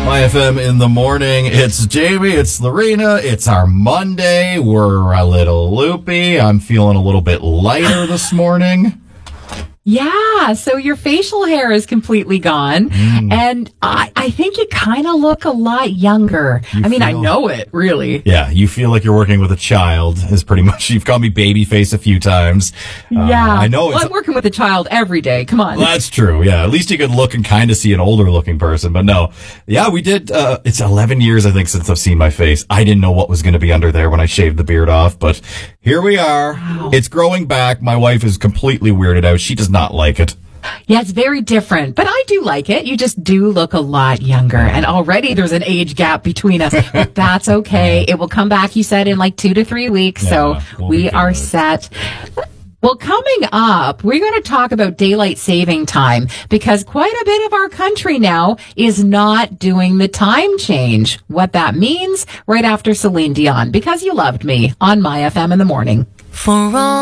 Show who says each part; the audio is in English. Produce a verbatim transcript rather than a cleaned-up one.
Speaker 1: My F M in the morning. It's Jamie, it's Lorena, it's our Monday. We're a little loopy. I'm feeling a little bit lighter this morning.
Speaker 2: Yeah, so your facial hair is completely gone, mm. and I, I think you kind of look a lot younger. You I mean, feel, I know it, really.
Speaker 1: Yeah, you feel like you're working with a child, is pretty much, you've called me baby face a few times.
Speaker 2: Yeah,
Speaker 1: uh, I know
Speaker 2: well,
Speaker 1: it's...
Speaker 2: I'm working with a child every day, come on.
Speaker 1: Well, that's true, yeah, at least you could look and kind of see an older looking person, but no. Yeah, we did, uh, it's eleven years, I think, since I've seen my face. I didn't know what was going to be under there when I shaved the beard off, but here we are. Wow. It's growing back. My wife is completely weirded out. She does not like it.
Speaker 2: Yeah, it's very different, but I do like it. You just do look a lot younger, and already there's an age gap between us, but that's okay. It will come back, you said, in like two to three weeks, yeah, so we'll we are set. Well, coming up, we're going to talk about daylight saving time, because quite a bit of our country now is not doing the time change. What that means, right after Celine Dion, Because You Loved Me, on My F M in the morning.
Speaker 3: For all